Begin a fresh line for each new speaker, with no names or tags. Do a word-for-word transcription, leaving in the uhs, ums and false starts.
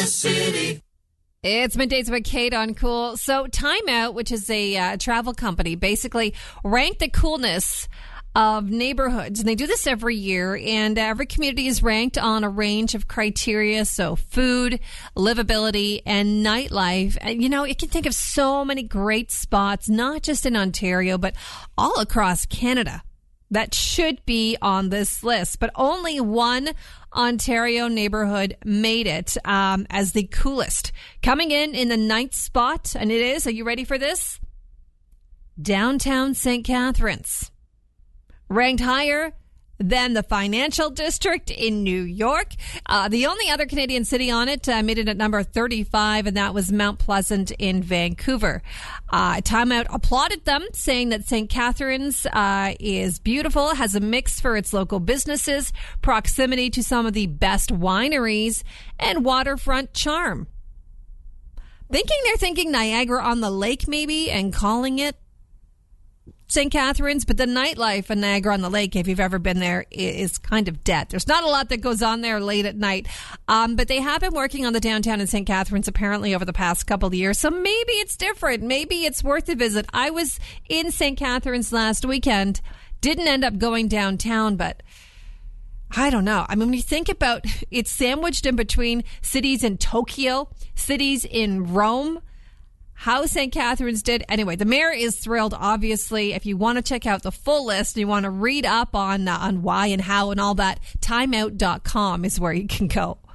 the city.
It's Middays with Kate on Cool. So Time Out, which is a uh, travel company, basically ranked the coolness of neighborhoods. And they do this every year, and every community is ranked on a range of criteria. So food, livability, and nightlife. And, you know, you can think of so many great spots, not just in Ontario, but all across Canada that should be on this list. But only one Ontario neighborhood made it um, as the coolest. Coming in in the ninth spot, and it is, are you ready for this? Downtown Saint Catharines. Ranked higher than the financial district in New York. Uh, the only other Canadian city on it uh, made it at number thirty-five, and that was Mount Pleasant in Vancouver. Uh, Time Out applauded them, saying that Saint Catharines uh, is beautiful, has a mix for its local businesses, proximity to some of the best wineries, and waterfront charm. Thinking they're thinking Niagara on the Lake, maybe, and calling it Saint Catharines, but the nightlife in Niagara on the Lake, if you've ever been there, is kind of dead. There's not a lot that goes on there late at night, um, but they have been working on the downtown in Saint Catharines apparently over the past couple of years, so maybe it's different. Maybe it's worth a visit. I was in Saint Catharines last weekend, didn't end up going downtown, but I don't know. I mean, when you think about it's sandwiched in between cities in Tokyo, cities in Rome, how Saint Catharines did. Anyway, the mayor is thrilled, obviously. If you want to check out the full list, you want to read up on uh, on why and how and all that, time out dot com is where you can go.